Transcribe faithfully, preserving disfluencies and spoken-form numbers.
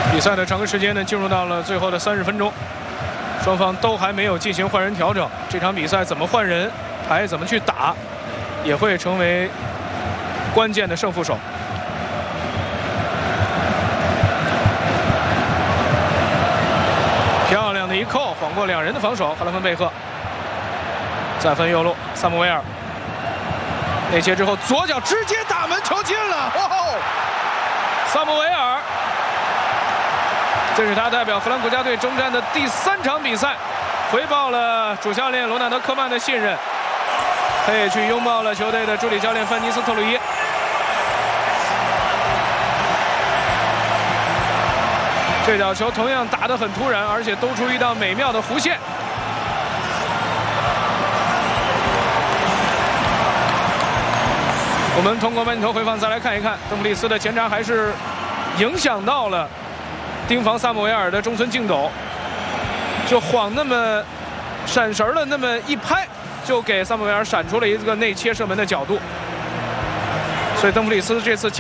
比赛的整个时间呢，进入到了最后的三十分钟，双方都还没有进行换人调整。这场比赛怎么换人，还怎么去打，也会成为关键的胜负手。漂亮的一扣，晃过两人的防守，赫拉芬贝赫。再分右路，萨姆维尔内切之后，左脚直接打门，球进了！哇哦，萨姆维尔。这是他代表荷兰国家队征战的第三场比赛，回报了主教练罗纳德·科曼的信任，他也去拥抱了球队的助理教练范尼斯特鲁伊。这脚球同样打得很突然，而且兜出一道美妙的弧线。我们通过慢镜头回放再来看一看，邓布利斯的前插还是影响到了盯防萨姆维尔的中村敬斗，就晃那么闪神了那么一拍，就给萨姆维尔闪出了一个内切射门的角度。所以邓布利斯这次